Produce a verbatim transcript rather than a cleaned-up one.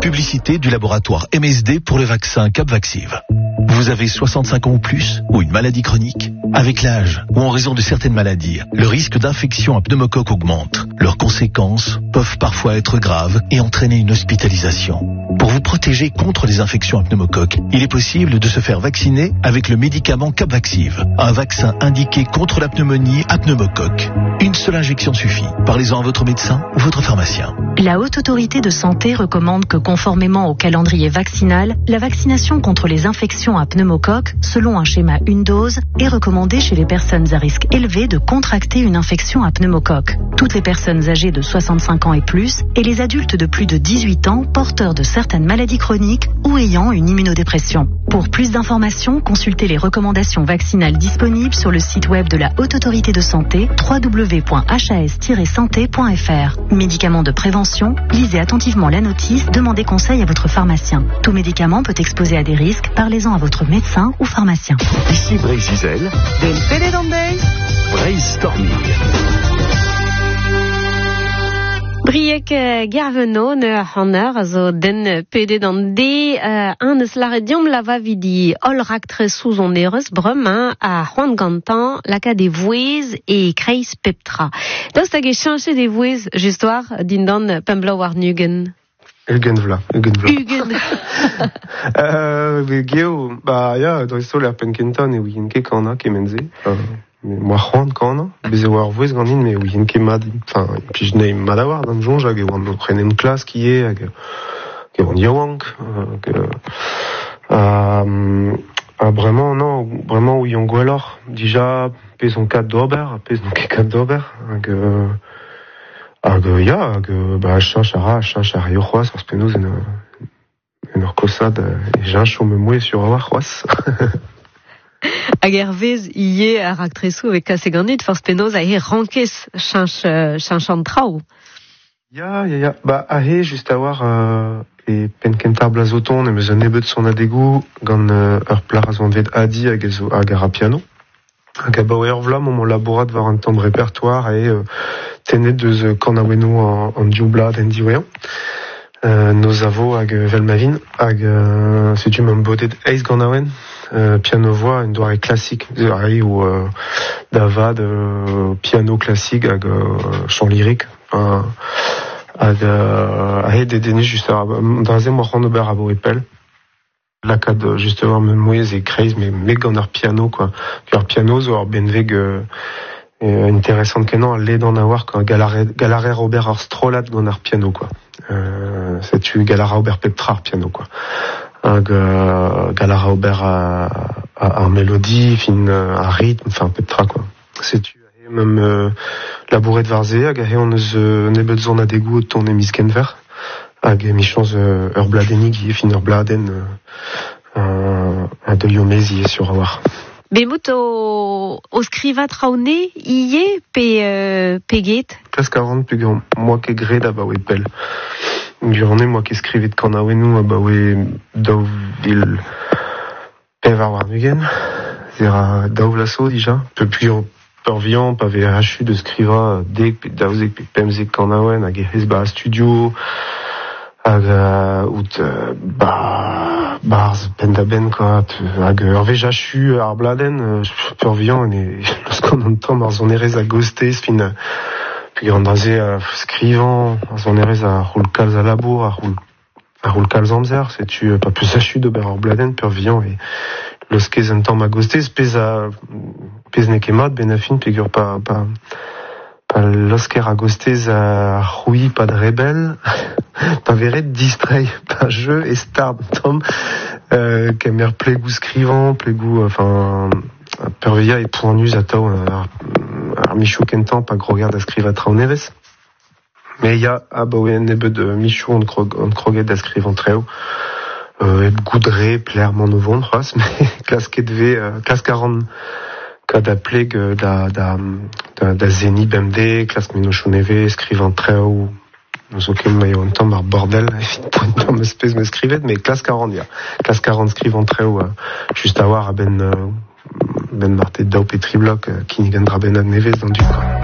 publicité du laboratoire M S D pour le vaccin Capvaxive. Vous avez soixante-cinq ans ou plus, ou une maladie chronique? Avec l'âge, ou en raison de certaines maladies, le risque d'infection à pneumocoque augmente. Leurs conséquences peuvent parfois être graves et entraîner une hospitalisation. Pour vous protéger contre les infections à pneumocoque, il est possible de se faire vacciner avec le médicament Capvaxive, un vaccin indiqué contre la pneumonie à pneumocoque. Une seule injection suffit. Parlez-en à votre médecin ou votre pharmacien. La Haute Autorité de Santé recommande que, conformément au calendrier vaccinal, la vaccination contre les infections à pneumocoque, selon un schéma une dose, est recommandée chez les personnes à risque élevé de contracter une infection à pneumocoque. Toutes les personnes âgées de soixante-cinq ans et plus et les adultes de plus de dix-huit ans porteurs de certaines maladies chroniques ou ayant une immunodépression. Pour plus d'informations, consultez les recommandations vaccinales disponibles sur le site web de la Haute Autorité de Santé w w w point h a s tiret santé point f r. Médicaments de prévention, lisez attentivement la notice, demandez conseil à votre pharmacien. Tout médicament peut exposer à des risques, parlez-en à votre médecin ou pharmacien. Ici Bray Gisèle, Den Pédédandais, Brainstorming. Briek Garveno ne hanner zo den pede dan de an eus larediom lava vidi ol raktre sous on ereus bremañ a c'hoant gantan laka de vouez e kreiz peptra. Daoust hag e chanche de vouez justoir din dan pemblaou ar nugen. Eugen vla, Eugen vla. Eugen. euh, Geo, bah, ya, dresto l'ar penkenton e ouien ket kana kemenze. Euh, moi c'hoant kana, beze war vouez ganin, me ouien ket mad, enfin, pij ne mad a war dan jonj hag e oan prenem klas ki e, hag e oan yaouank, hag e... Ah, vraiment, non, vraiment ouien gwellor. Dija, pez on kat d'ober, pez on ket kat d'ober, hag e... Hag ya, hag ba chanch ara, chanch ar yo c'hoaz, ur spenoz en en ur kosad, e janch o me moe sur a war c'hoaz. Hag ervez ie a raktresou avec kase ganit for spenoz a e rankez chanch chanch an traoù. Ya, ya, ya, ba a he just a war euh, e penkentar blazoton e meus an nebet son adegou gant euh, ur plaraz an vet adi hag ezo hag ar piano. Hag a ba ur vlam mon laborat war un temps de répertoire et euh, tenet deus kanaouennou an, an dioblad en diouean. Euh, nos avo hag velmavin hag euh, setu m'an bodet eiz gant aouen euh, piano voix en doare classique ari ou euh, davad euh, piano classique hag euh, chant lyrique euh, hag euh, a he de dene just ar drazem war c'hoant ober a bo epel lakad justement me mouez e kreiz mais me gant ar piano quoi ar piano zo ar benveg euh, Euh, intéressant kenan a led an a war quand galare galare Robert ar strolat gant ar piano quoi. Euh, c'est tu galara Robert Petra ar piano quoi. Hag euh, galara Robert a, a, a mélodie, fin a rythme, enfin Petra quoi. C'est tu même euh, labouret de varze hag a on eus euh, nebet zon adegou ton emis kenver hag emichons euh, ur bladenig ie fin ur bladen euh, a de yomezi sur a war. Bemout o, o skriva traoune, ie pe, euh, pe get? Classe quarante, puis moi qui gred a ba oe pel. Journée, moi qui skrivet kanaouennou a ba oe daou vil pev ar war nugen. Zera daou lasso, dija. Peu puis peur vian, pa ve hachu de skriva dek pe daouzek pe pemzek kanaouen hag e hez ba studio hag uh, out uh, ba barz pen da ben quoi hag ur vez jachu ar bladen uh, peur vian e loskon an tamm ar zon erez a gostez fin puis an daze a skrivan ar zon erez a roul kalz a labour a roul a roul kalz amzer setu uh, pa peus jachu d'ober ar bladen peur vian e loskez an tamm a gostez pez a pez ne ket mat ben a fin pegur pa pa pa losker a gostez a rouy pa de rebel pa veret distray pa jeu et star tom euh, kemer plegou skrivan plegou enfin pervia et pointus a tao ar, ar michou kentan pa grogard a skriva traoneves mais ya a ba oe nebet de michou on kroget da skrivan treo euh, et goudre pler man o vont c'hoaz mais klas ket ve euh, klas quarante kad a pleg da da da, da zeni bemde klas menochou neve skrivan treo nous aucun maillot en temps mar bordel point dans me espèce me skrivet mais classe quarante ya classe quarante skrivan treo uh, juste à voir à ben uh, ben marté d'au petri bloc uh, qui n'y gagnera ben ad nevez dans du quoi.